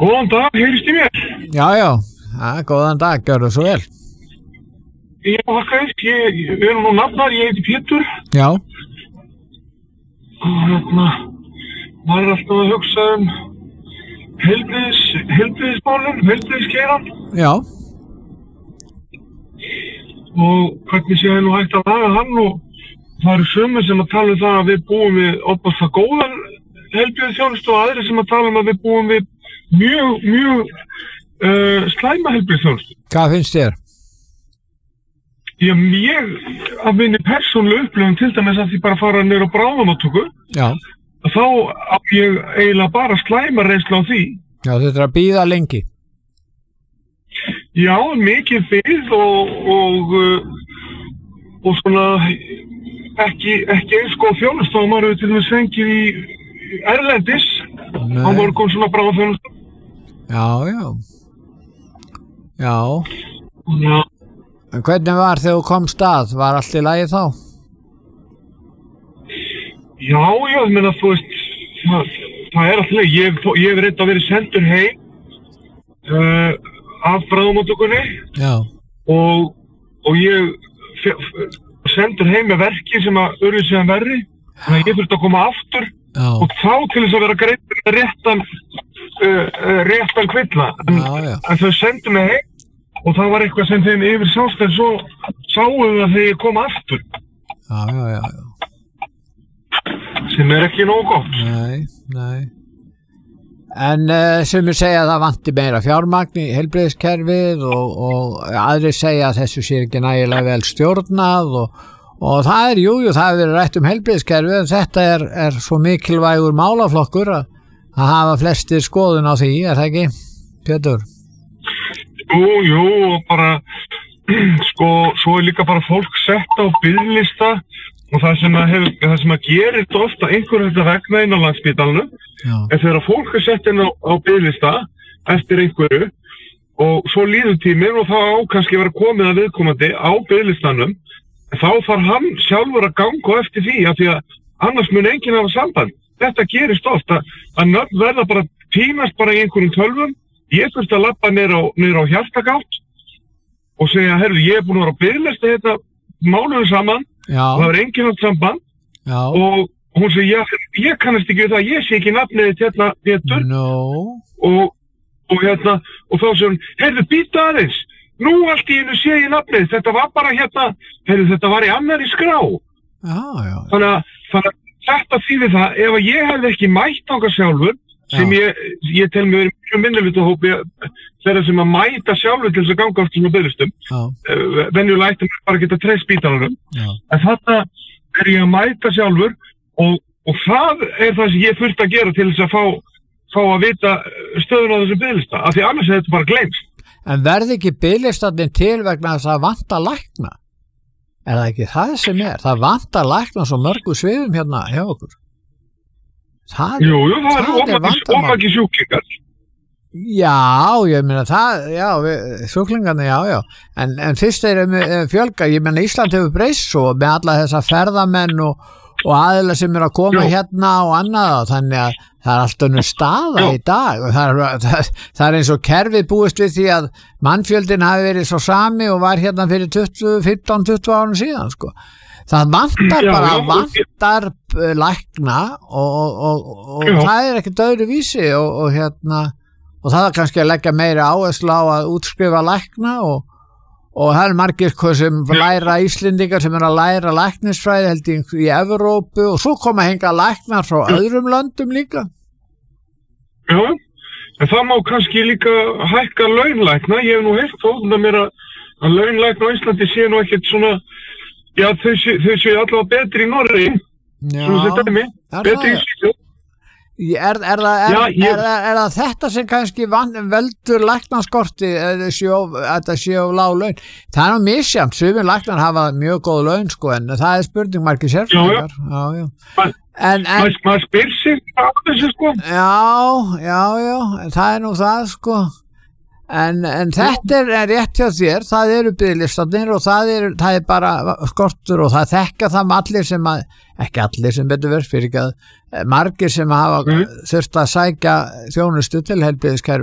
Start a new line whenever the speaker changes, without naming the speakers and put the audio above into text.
Góðan dag, heyrist í mér?
Já, góðan dag, gjörðu svo vel.
Já, ég er nú nafnar, ég heiti Pétur.
Já.
Og maður er alltaf að hugsa heilbrigðismálin, heilbrigðiskeiran.
Já.
Og hvernig sé nú hægt að laga hann og það eru sumir sem að tala það að við búum við opast góðan heilbrigðisþjónustu og aðrir sem að tala að við búum við mjög slæma heilbrigðisþjónustu.
Hvað finnst þér?
Já, ég að minni persónulega upplifun til dæmis að því bara fara niður á bráðamóttöku.
Já.
Þá á ég eiginlega bara slæma reynslu á því.
Já, þetta er að bíða lengi.
Já, mikið bið og svona ekki eins góð þjónustu og maður hefur til dæmis fengið í erlendis á morgun svona bráðaþjónustu.
Já.
Já.
En hvernig var þegar þú komst að? Var allt í lagi þá?
Já, ég meina þú veist, það er alltaf leið. Ég hef reynd að verið sendur heim af bráðamóttökunni.
Já.
Og ég sendur heim með verki sem að urðu sig að verri. Þannig að ég þurfti að koma aftur. Já. Og þá til þess að vera greipur réttan kvilla. En þau sendu mig heim. Og það var eitthvað sem þeim yfir sást en svo sáum við það þegar ég kom aftur.
Já.
Sem er ekki nógu gott.
Nei. En sumir segja að það vanti meira fjármagn í heilbrigðiskerfið og aðrir segja að þessu sé ekki nægilega vel stjórnað og það er, það hefur verið rætt heilbrigðiskerfið en þetta er svo mikilvægur málaflokkur að hafa flestir skoðun á því, er það ekki, Pétur?
Jú, og bara, svo er líka bara fólk sett á biðlista og það sem að gerist ofta einhverju þetta vegna inn á Landspítalanum er þegar fólk er sett inn á biðlista eftir einhverju og svo líður tíminn og þá kannski vera komið að viðkomandi á biðlistanum þá þarf hann sjálfur að ganga eftir því af því að annars mun enginn hafa samband. Þetta gerist ofta að nöfn verða bara týnast bara í einhverjum tölvum. Ég þurfti að labba niður á hjartagátt og segja, ég er búin að vera á biðlista hérna mánuðum saman og það er enginn haft samband og hún segi, ég kannast ekki við það, ég sé ekki nafnið hérna Pétur og þá segir hún, býta aðeins, nú allt í einu sé ég nafnið, þetta var bara hérna, þetta var í annarri skrá. Þannig að þetta þýðir það, ef ég hefði ekki mætt þangað sjálfur sem ég tel mig verið mjög minnihlutahópi þeirra sem að mæta sjálfur til þess að ganga aftur svona biðlistum. Venjulega ætti maður bara að geta treyst spítalanum. En þetta er ég að mæta sjálfur og það er það sem ég þurfti að gera til þess að fá að vita stöðun á þessu biðlista. Af því annars er þetta bara gleymst.
En verði ekki biðlistarnir til vegna þess að vanta lækna? Er það ekki það sem er? Það vanta lækna svo mörgu sviðum hérna hjá okkur.
Jú, það er ofaki sjúklingar.
Já, ég meina sjúklingarnir, já. En fyrst er fjölga, ég meina Ísland hefur breyst svo með alla þessa ferðamenn og aðilega sem er að koma hérna og annað, þannig að það er alltaf nú staða í dag og það er eins og kerfið búist við því að mannfjöldin hafi verið svo sami og var hérna fyrir 15-20 árum síðan, sko. Það vantar lækna og það er ekkert öðru vísi og það er kannski að leggja meiri áherslu á að útskrifa lækna og það er margir sem læra Íslendingar sem er að læra læknisfræði held í Evrópu og svo koma hinga læknar frá öðrum löndum líka.
Já, en það má kannski líka hækka launlækna. Ég hef nú heyrt þótt mér að launlækna á Íslandi sé nú ekkert svona. Já, þau séu allavega betri í Noregi, svona sem dæmi, betri í Svíþjóð.
Er það þetta sem kannski veldur læknaskorti, þetta séu lág laun? Það er nú misjafnt, sumir læknar hafa mjög góð laun, sko, en það er spurning margir sérfræðingar.
Maður spyr sig á þessu, sko.
Já, það er nú það, sko. En þetta er rétt hjá þér, það eru biðlistarnir og það er bara skortur og það þekka það allir sem ekki allir sem betur verið fyrir ekki að margir sem hafa þurft að sækja þjónustu til heilbrigðiskerfis